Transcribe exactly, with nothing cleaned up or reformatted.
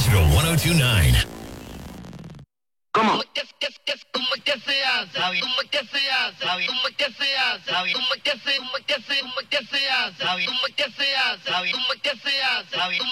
Digital one oh two point nine. ¿Cómo? ¿Qué, qué, qué, ¿Cómo es que se hace? ¿Cómo es que se hace? ¿Cómo es que se hace? ¿Cómo es que se, cómo es que se, cómo es que se hace? ¿Cómo es que se hace? ¿Cómo es que se hace?